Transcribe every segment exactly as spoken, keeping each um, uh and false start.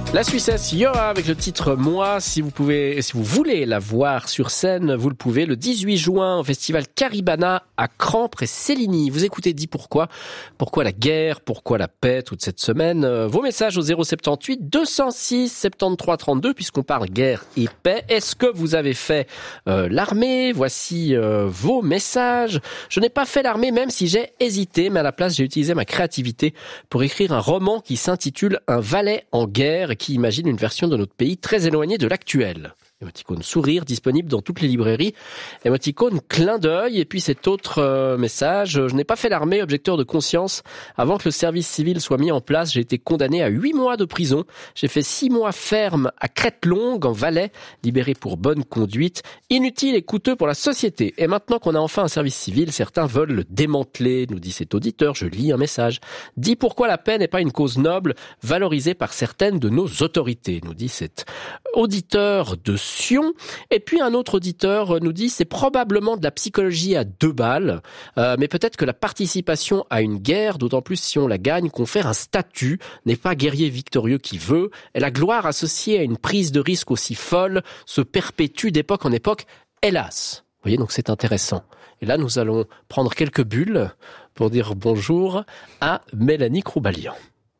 La Suissesse Yoa avec le titre Moi, si vous pouvez, si vous voulez la voir sur scène, vous le pouvez le dix-huit juin au festival Caribana à Crampres et Céligny. Vous écoutez Dis pourquoi, pourquoi la guerre, pourquoi la paix toute cette semaine. Vos messages au zéro sept huit deux zéro six soixante-treize trente-deux puisqu'on parle guerre et paix. Est-ce que vous avez fait euh, l'armée? Voici euh, vos messages. Je n'ai pas fait l'armée même si j'ai hésité, mais à la place j'ai utilisé ma créativité pour écrire un roman qui s'intitule Un valet en guerre, qui imagine une version de notre pays très éloignée de l'actuel. Émoticône sourire, disponible dans toutes les librairies. Émoticône clin d'œil. Et puis cet autre euh, message, je n'ai pas fait l'armée, objecteur de conscience. Avant que le service civil soit mis en place, j'ai été condamné à huit mois de prison. J'ai fait six mois ferme à Crête-Longue, en Valais, libéré pour bonne conduite. Inutile et coûteux pour la société. Et maintenant qu'on a enfin un service civil, certains veulent le démanteler, nous dit cet auditeur. Je lis un message. Dis pourquoi la paix n'est pas une cause noble, valorisée par certaines de nos autorités, nous dit cet auditeur de Sion. Et puis un autre auditeur nous dit c'est probablement de la psychologie à deux balles, euh, mais peut-être que la participation à une guerre, d'autant plus si on la gagne, confère un statut, n'est pas guerrier victorieux qui veut, et la gloire associée à une prise de risque aussi folle se perpétue d'époque en époque, hélas. Vous voyez, donc c'est intéressant. Et là, nous allons prendre quelques bulles pour dire bonjour à Mélanie Croubalian.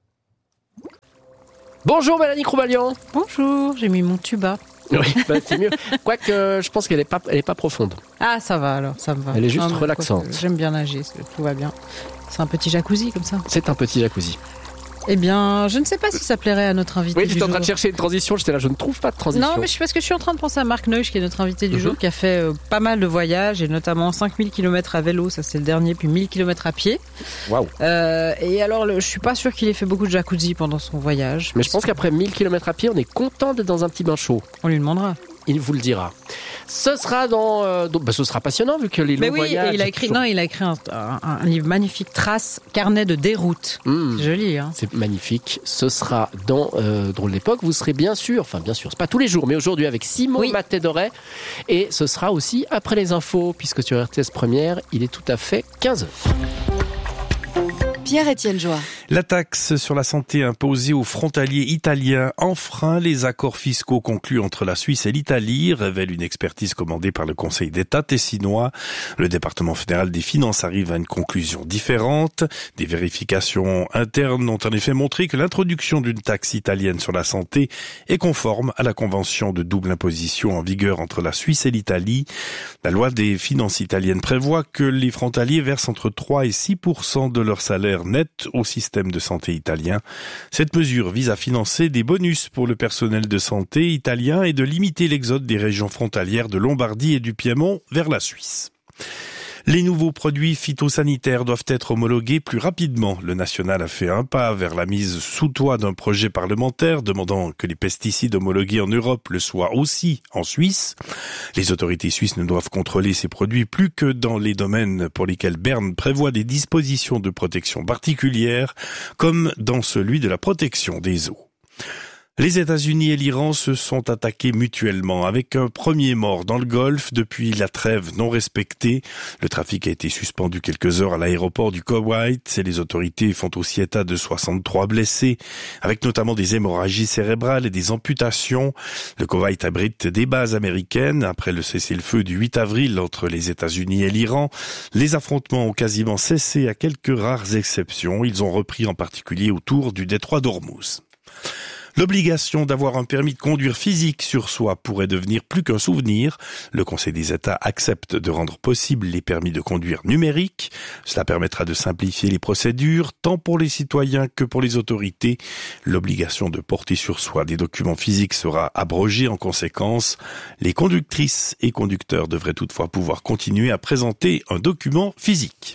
Bonjour Mélanie Croubalian. Bonjour, j'ai mis mon tuba. Oui, bah c'est mieux. Quoique, euh, je pense qu'elle est pas, elle est pas profonde. Ah, ça va alors, ça me va. Elle est juste non, relaxante. Quoi, j'aime bien nager, tout va bien. C'est un petit jacuzzi comme ça. C'est un petit jacuzzi. Eh bien, je ne sais pas si ça plairait à notre invité oui, du j'étais en train jour. de chercher une transition, j'étais là, je ne trouve pas de transition. Non, mais je, parce que je suis en train de penser à Marc Neusch, qui est notre invité du mm-hmm. jour, qui a fait euh, pas mal de voyages, et notamment cinq mille kilomètres à vélo, ça c'est le dernier, puis mille kilomètres à pied. Waouh. Euh, et alors, le, je suis pas sûr qu'il ait fait beaucoup de jacuzzi pendant son voyage. Mais je pense qu'après mille kilomètres à pied, on est content d'être dans un petit bain chaud. On lui demandera. Il vous le dira. Ce sera dans, euh, donc, bah, ce sera passionnant vu que les longs Mais oui, voyages. et il a écrit, non, il a écrit un, un, un livre magnifique, Traces, carnet de déroute. Mmh. C'est joli, hein. C'est magnifique. Ce sera dans euh, Drôle d'époque. Vous serez bien sûr, enfin bien sûr, c'est pas tous les jours, mais aujourd'hui avec Simon oui. Maté-Doré. Et ce sera aussi après les infos, puisque sur R T S Première, il est tout à fait quinze heures. Pierre-Étienne Joie. La taxe sur la santé imposée aux frontaliers italiens enfreint les accords fiscaux conclus entre la Suisse et l'Italie, révèle une expertise commandée par le Conseil d'État tessinois. Le département fédéral des finances arrive à une conclusion différente. Des vérifications internes ont en effet montré que l'introduction d'une taxe italienne sur la santé est conforme à la convention de double imposition en vigueur entre la Suisse et l'Italie. La loi des finances italiennes prévoit que les frontaliers versent entre trois et six pour cent de leur salaire net au système de santé italien. Cette mesure vise à financer des bonus pour le personnel de santé italien et de limiter l'exode des régions frontalières de Lombardie et du Piémont vers la Suisse. Les nouveaux produits phytosanitaires doivent être homologués plus rapidement. Le national a fait un pas vers la mise sous toit d'un projet parlementaire demandant que les pesticides homologués en Europe le soient aussi en Suisse. Les autorités suisses ne doivent contrôler ces produits plus que dans les domaines pour lesquels Berne prévoit des dispositions de protection particulières, comme dans celui de la protection des eaux. Les États-Unis et l'Iran se sont attaqués mutuellement avec un premier mort dans le Golfe depuis la trêve non respectée. Le trafic a été suspendu quelques heures à l'aéroport du Koweït et les autorités font aussi état de soixante-trois blessés, avec notamment des hémorragies cérébrales et des amputations. Le Koweït abrite des bases américaines. Après le cessez-le-feu du huit avril entre les États-Unis et l'Iran, les affrontements ont quasiment cessé à quelques rares exceptions. Ils ont repris en particulier autour du détroit d'Ormuz. L'obligation d'avoir un permis de conduire physique sur soi pourrait devenir plus qu'un souvenir. Le Conseil des États accepte de rendre possible les permis de conduire numériques. Cela permettra de simplifier les procédures, tant pour les citoyens que pour les autorités. L'obligation de porter sur soi des documents physiques sera abrogée en conséquence. Les conductrices et conducteurs devraient toutefois pouvoir continuer à présenter un document physique.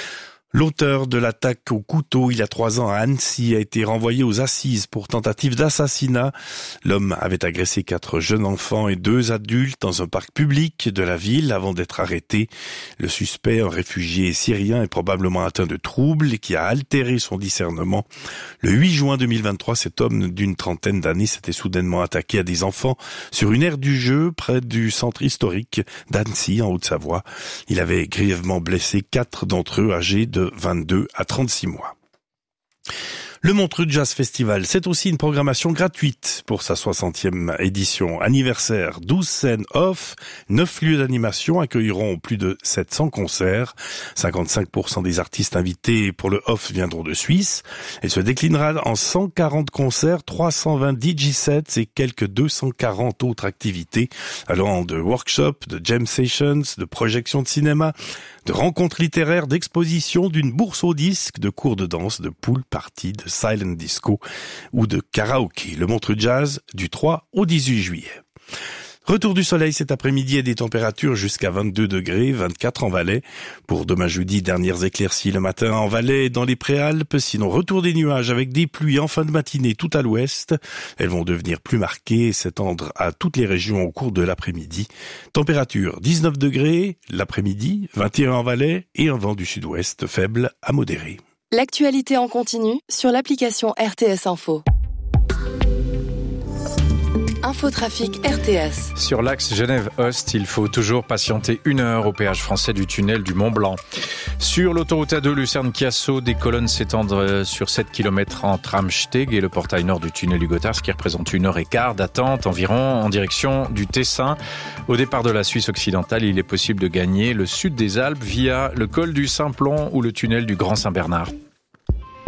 L'auteur de l'attaque au couteau il y a trois ans à Annecy a été renvoyé aux assises pour tentative d'assassinat. L'homme avait agressé quatre jeunes enfants et deux adultes dans un parc public de la ville avant d'être arrêté. Le suspect, un réfugié syrien, est probablement atteint de troubles et qui a altéré son discernement. Le huit juin deux mille vingt-trois, cet homme d'une trentaine d'années s'était soudainement attaqué à des enfants sur une aire du jeu près du centre historique d'Annecy en Haute-Savoie. Il avait grièvement blessé quatre d'entre eux âgés de vingt-deux à trente-six mois. Le Montreux Jazz Festival, c'est aussi une programmation gratuite pour sa soixantième édition anniversaire. douze scènes off, neuf lieux d'animation accueilleront plus de sept cents concerts. cinquante-cinq pour cent des artistes invités pour le off viendront de Suisse. Elle se déclinera en cent quarante concerts, trois cent vingt D J sets et quelques deux cent quarante autres activités allant de workshops, de jam sessions, de projections de cinéma, de rencontres littéraires, d'expositions, d'une bourse au disque, de cours de danse, de pool party, de silent disco ou de karaoké. Le Montreux Jazz du trois au dix-huit juillet. Retour du soleil cet après-midi et des températures jusqu'à vingt-deux degrés, vingt-quatre en Valais. Pour demain jeudi, dernières éclaircies le matin en Valais et dans les Préalpes. Sinon, retour des nuages avec des pluies en fin de matinée tout à l'ouest. Elles vont devenir plus marquées et s'étendre à toutes les régions au cours de l'après-midi. Température dix-neuf degrés l'après-midi, vingt et un en Valais et un vent du sud-ouest faible à modéré. L'actualité en continu sur l'application R T S Info. Infotrafic R T S. Sur l'axe Genève-Ost, il faut toujours patienter une heure au péage français du tunnel du Mont-Blanc. Sur l'autoroute A deux Lucerne-Chiasso, des colonnes s'étendent sur sept kilomètres entre Amsteg et le portail nord du tunnel du Gotthard, ce qui représente une heure et quart d'attente environ en direction du Tessin. Au départ de la Suisse occidentale, il est possible de gagner le sud des Alpes via le col du Simplon ou le tunnel du Grand Saint-Bernard.